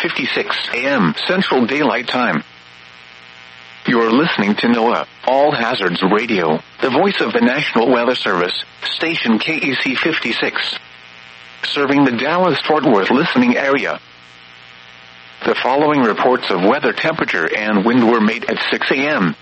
56 a.m. Central Daylight Time. You're listening to NOAA, All Hazards Radio, the voice of the National Weather Service, station KEC 56. Serving the Dallas-Fort Worth listening area. The following reports of weather temperature and wind were made at 6 a.m.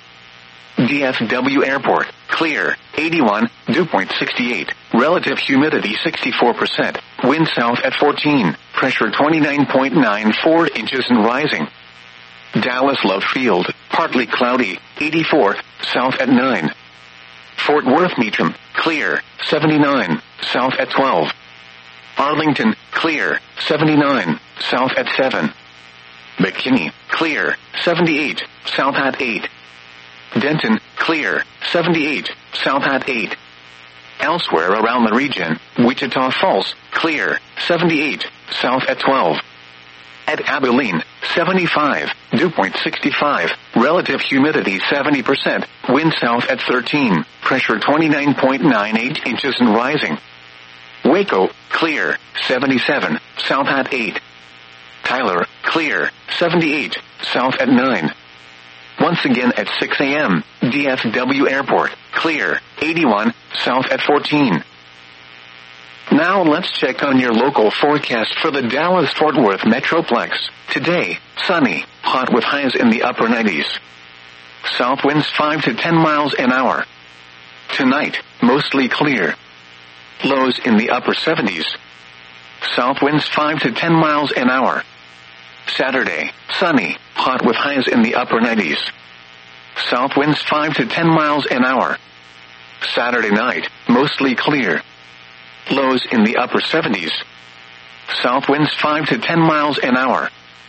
DFW Airport, clear, 81, dew point 68, relative humidity 64%, wind south at 14, pressure 29.94 inches and rising. Dallas Love Field, partly cloudy, 84, south at 9. Fort Worth Meacham, clear, 79, south at 12. Arlington, clear, 79, south at 7. McKinney, clear, 78, south at 8. Denton, clear, 78, south at 8. Elsewhere around the region, Wichita Falls, clear, 78, south at 12. At Abilene, 75, dew point 65, relative humidity 70%, wind south at 13, pressure 29.98 inches and rising. Waco, clear, 77, south at 8. Tyler, clear, 78, south at 9. Once again at 6 a.m., DFW Airport, clear, 81, south at 14. Now let's check on your local forecast for the Dallas-Fort Worth Metroplex. Today, sunny, hot with highs in the upper 90s. South winds 5 to 10 miles an hour. Tonight, mostly clear. Lows in the upper 70s. South winds 5 to 10 miles an hour. Saturday, sunny, hot with highs in the upper 90s. South winds 5 to 10 miles an hour. Saturday night, mostly clear. Lows in the upper 70s. South winds 5 to 10 miles an hour.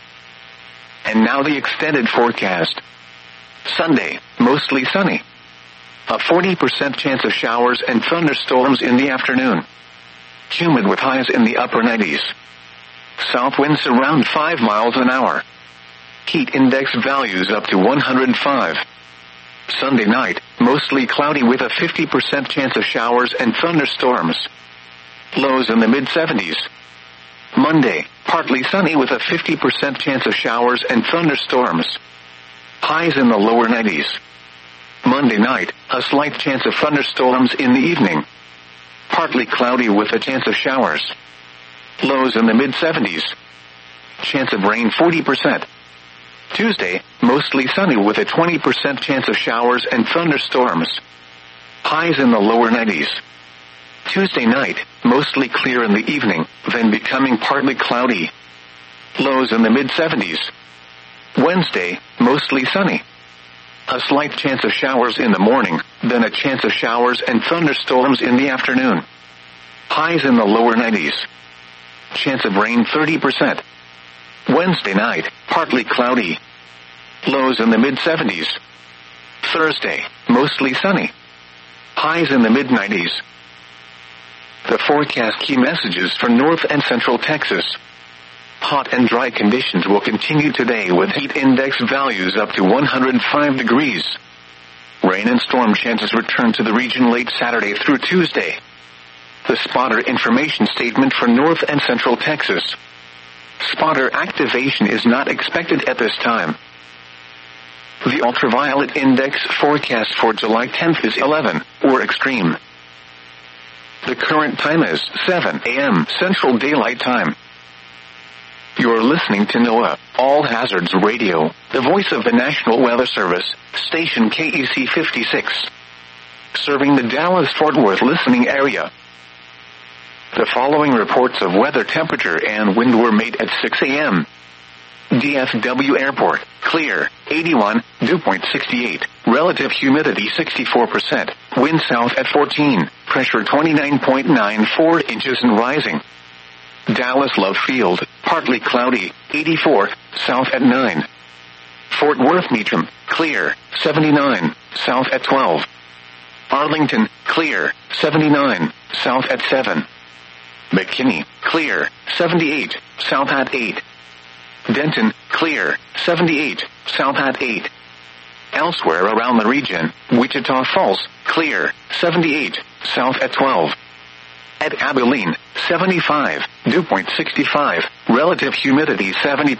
And now the extended forecast. Sunday, mostly sunny. A 40% chance of showers and thunderstorms in the afternoon. Humid with highs in the upper 90s. South winds around 5 miles an hour. Heat index values up to 105. Sunday night, mostly cloudy with a 50% chance of showers and thunderstorms. Lows in the mid-70s. Monday, partly sunny with a 50% chance of showers and thunderstorms. Highs in the lower 90s. Monday night, a slight chance of thunderstorms in the evening. Partly cloudy with a chance of showers. Lows in the mid-70s. Chance of rain 40%. Tuesday, mostly sunny with a 20% chance of showers and thunderstorms. Highs in the lower 90s. Tuesday night, mostly clear in the evening, then becoming partly cloudy. Lows in the mid-70s. Wednesday, mostly sunny. A slight chance of showers in the morning, then a chance of showers and thunderstorms in the afternoon. Highs in the lower 90s. Chance of rain 30%. Wednesday night, partly cloudy. Lows in the mid-70s. Thursday, mostly sunny. Highs in the mid-90s. The forecast key messages for North and Central Texas. Hot and dry conditions will continue today with heat index values up to 105 degrees. Rain and storm chances return to the region late Saturday through Tuesday. The spotter information statement for North and Central Texas. Spotter activation is not expected at this time. The ultraviolet index forecast for July 10th is 11, or extreme. The current time is 7 a.m. Central Daylight Time. You're listening to NOAA, All Hazards Radio, the voice of the National Weather Service, station KEC 56. Serving the Dallas-Fort Worth listening area. The following reports of weather temperature and wind were made at 6 a.m. DFW Airport, clear, 81, dew point 68, relative humidity 64%, wind south at 14, pressure 29.94 inches and rising. Dallas Love Field, partly cloudy, 84, south at 9. Fort Worth Meacham, clear, 79, south at 12. Arlington, clear, 79, south at 7. McKinney, clear, 78, south at 8. Denton, clear, 78, south at 8. Elsewhere around the region, Wichita Falls, clear, 78, south at 12. At Abilene, 75, dew point 65, relative humidity 70%.